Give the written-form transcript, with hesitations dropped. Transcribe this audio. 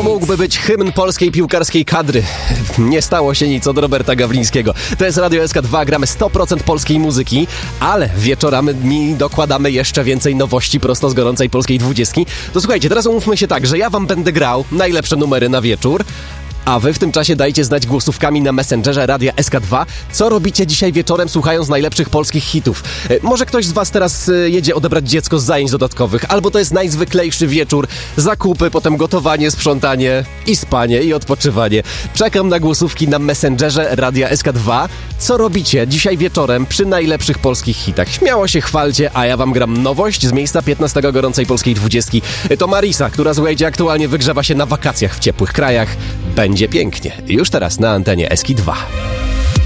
mógłby być hymn polskiej piłkarskiej kadry. Nie stało się nic od Roberta Gawlińskiego. To jest Radio SK2, gramy 100% polskiej muzyki, ale wieczorami dokładamy jeszcze więcej nowości prosto z gorącej polskiej 20. To słuchajcie, teraz umówmy się tak, że ja wam będę grał najlepsze numery na wieczór, a wy w tym czasie dajcie znać głosówkami na Messengerze Radia SK2, co robicie dzisiaj wieczorem, słuchając najlepszych polskich hitów. Może ktoś z was teraz jedzie odebrać dziecko z zajęć dodatkowych, albo to jest najzwyklejszy wieczór, zakupy, potem gotowanie, sprzątanie i spanie i odpoczywanie. Czekam na głosówki na Messengerze Radia SK2. Co robicie dzisiaj wieczorem przy najlepszych polskich hitach? Śmiało się chwalcie, a ja wam gram nowość z miejsca 15 gorącej polskiej 20. To Marisa, która, słuchajcie, aktualnie wygrzewa się na wakacjach w ciepłych krajach. Będzie pięknie. Już teraz na antenie SK2.